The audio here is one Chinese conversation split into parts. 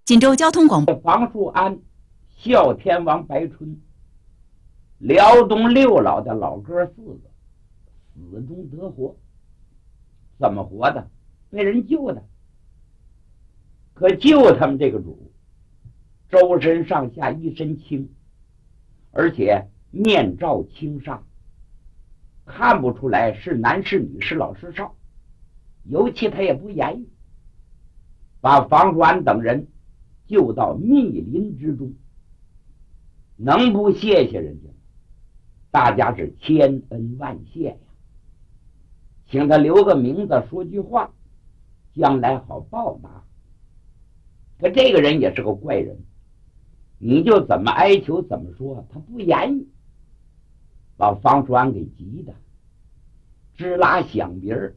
锦州交通广播。 房树安、孝天王白春、辽东六老的老哥4个死中得活。怎么活的？被人救的。可救他们这个主周身上下一身轻，而且面罩轻纱，看不出来是男是女是老是少，尤其他也不言语，把房树安等人救到密林之中。能不谢谢人家吗？大家是千恩万谢呀，请他留个名字，说句话，将来好报答。可这个人也是个怪人，你就怎么哀求怎么说，他不言语，把房树安给急的直拉响鼻儿。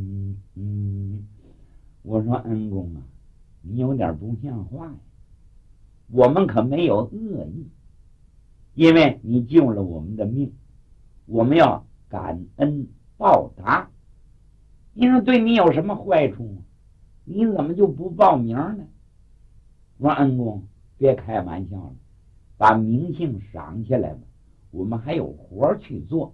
我说恩公啊，你有点不像话呀，我们可没有恶意，因为你救了我们的命，我们要感恩报答。因为对你有什么坏处啊？你怎么就不报名呢？我说恩公别开玩笑了，把名姓赏下来吧，我们还有活去做。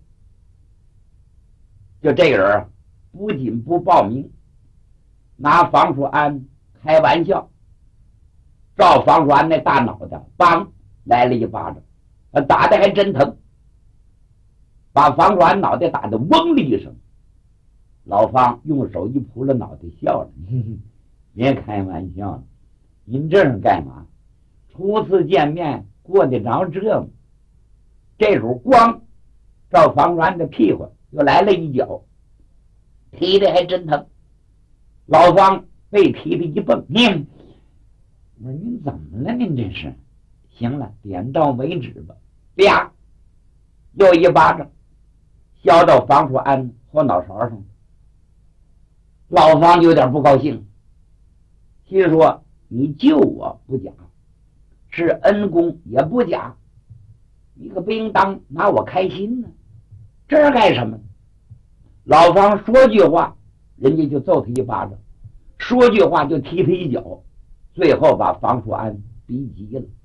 就这个人不仅不报名，拿房树安开玩笑，照房树安那大脑袋梆来了一巴掌，打的还真疼，把房树安脑袋打得嗡的一声。老方用手一扑了脑袋笑了，别开玩笑了，您这是干嘛？初次见面过得着这吗？这时候咣照房树安的屁股又来了一脚，踢的还真疼。老方被踢的一蹦，我说您怎么了？您这是？行了，点到为止吧。啪，又一巴掌削到房树安后脑勺上。老方有点不高兴，心说你救我不假，是恩公也不假，你可不应当拿我开心呢，这干什么？老方说句话，人家就揍他一巴掌，说句话就踢他一脚，最后把房树安逼急了。